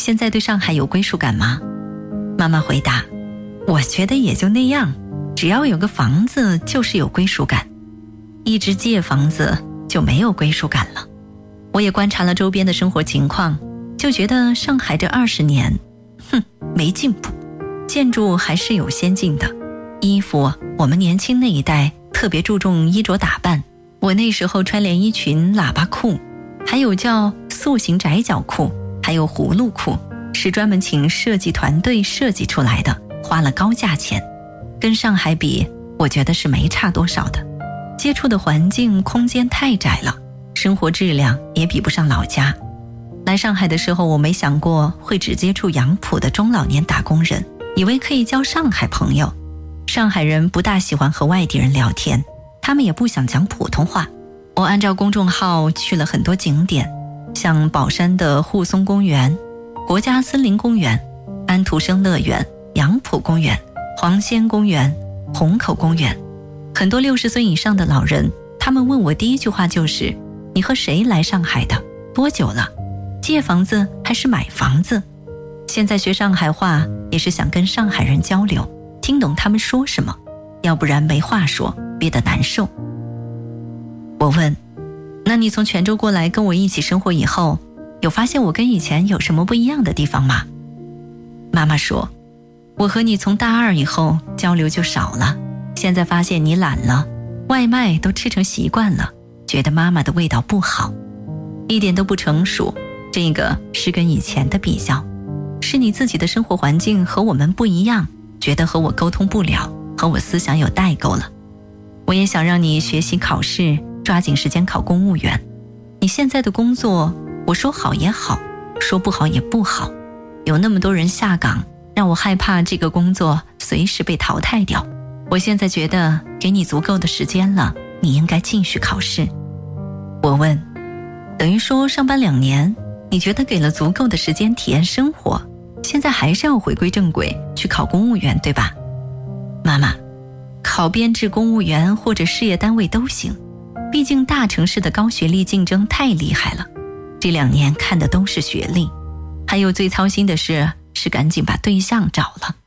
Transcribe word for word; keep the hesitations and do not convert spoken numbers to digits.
现在对上海有归属感吗？妈妈回答，我觉得也就那样，只要有个房子就是有归属感，一直借房子就没有归属感了。我也观察了周边的生活情况，就觉得上海这二十年，哼，没进步，建筑还是有先进的，衣服我们年轻那一代特别注重衣着打扮，我那时候穿连衣裙、喇叭裤，还有叫塑形窄脚裤，还有葫芦裤，是专门请设计团队设计出来的，花了高价钱。跟上海比，我觉得是没差多少的。接触的环境空间太窄了，生活质量也比不上老家。来上海的时候，我没想过会只接触杨浦的中老年打工人，以为可以交上海朋友。上海人不大喜欢和外地人聊天，他们也不想讲普通话。我按照公众号去了很多景点，像宝山的护松公园、国家森林公园、安徒生乐园、杨浦公园、黄仙公园、虹口公园。很多六十岁以上的老人，他们问我第一句话就是，你和谁来上海的？多久了？借房子还是买房子？现在学上海话也是想跟上海人交流，听懂他们说什么，要不然没话说，憋得难受。我问，那你从泉州过来跟我一起生活以后，有发现我跟以前有什么不一样的地方吗？妈妈说，我和你从大二以后交流就少了，现在发现你懒了，外卖都吃成习惯了，觉得妈妈的味道不好，一点都不成熟。这个是跟以前的比较，是你自己的生活环境和我们不一样，觉得和我沟通不了，和我思想有代沟了。我也想让你学习考试，抓紧时间考公务员。你现在的工作，我说好也好，说不好也不好，有那么多人下岗，让我害怕这个工作随时被淘汰掉。我现在觉得给你足够的时间了，你应该继续考试。我问，等于说上班两年，你觉得给了足够的时间体验生活，现在还是要回归正轨，去考公务员，对吧？妈妈，考编制公务员或者事业单位都行，毕竟大城市的高学历竞争太厉害了，这两年看的都是学历，还有最操心的是是赶紧把对象找了。